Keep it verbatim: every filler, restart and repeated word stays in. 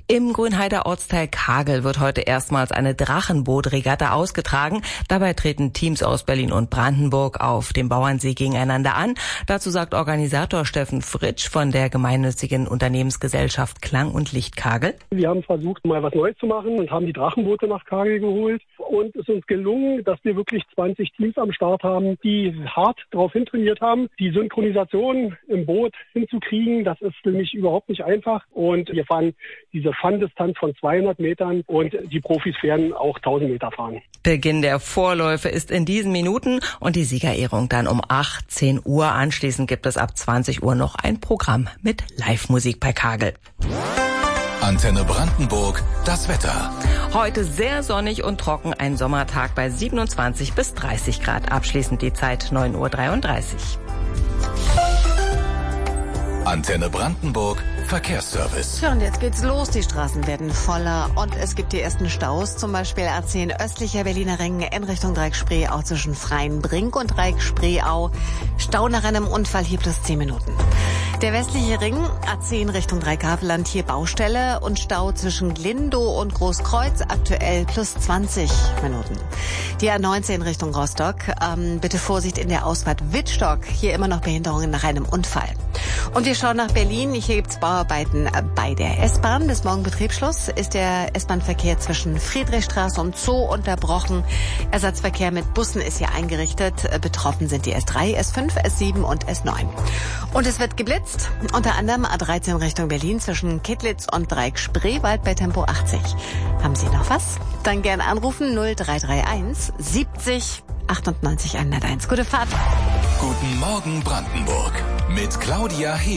Im Grünheider Ortsteil Kagel wird heute erstmals eine Drachenboot-Regatta ausgetragen. Dabei treten Teams aus Berlin und Brandenburg auf dem Bauernsee gegeneinander an. Dazu sagt Organisator Steffen Fritsch von der gemeinnützigen Unternehmensgesellschaft Klang und Licht Kagel. Wir haben versucht, mal was Neues zu machen und haben die Drachenboote nach Kagel geholt. Und es ist uns gelungen, dass wir wirklich zwanzig Teams am Start haben, die hart darauf hintrainiert haben, die Synchronisation im Boot hinzukriegen. Das ist nämlich überhaupt nicht einfach. Und wir fahren diese Fun-Distanz von zweihundert Metern und die Profis werden auch tausend Meter fahren. Beginn der Vorläufe ist in diesen Minuten und die Siegerehrung dann um achtzehn Uhr. Anschließend gibt es ab zwanzig Uhr noch ein Programm mit Live-Musik bei Kagel. Antenne Brandenburg, das Wetter. Heute sehr sonnig und trocken, ein Sommertag bei siebenundzwanzig bis dreißig Grad. Abschließend die Zeit neun Uhr dreiunddreißig. Antenne Brandenburg, Verkehrsservice. Ja, und jetzt geht's los. Die Straßen werden voller und es gibt die ersten Staus. Zum Beispiel A zehn östlicher Berliner Ring in Richtung Dreieck-Spreeau zwischen Freienbrink und Dreieck-Spreeau. Stau nach einem Unfall, hier plus zehn Minuten. Der westliche Ring, A zehn Richtung Dreieck-Havelland, hier Baustelle und Stau zwischen Glindow und Großkreuz, aktuell plus zwanzig Minuten. Die A neunzehn Richtung Rostock, ähm, bitte Vorsicht in der Ausfahrt Wittstock, hier immer noch Behinderungen nach einem Unfall. Und wir schauen nach Berlin, hier gibt's Bauarbeiten bei der S-Bahn. Bis morgen Betriebsschluss ist der S-Bahn-Verkehr zwischen Friedrichstraße und Zoo unterbrochen. Ersatzverkehr mit Bussen ist hier eingerichtet. Betroffen sind die S drei, S fünf, S sieben und S neun. Und es wird geblitzt, unter anderem A dreizehn Richtung Berlin zwischen Kittlitz und Dreieck-Spreewald bei Tempo achtzig. Haben Sie noch was? Dann gern anrufen null drei drei eins siebzig achtundneunzig hunderteins. Gute Fahrt. Guten Morgen Brandenburg mit Claudia He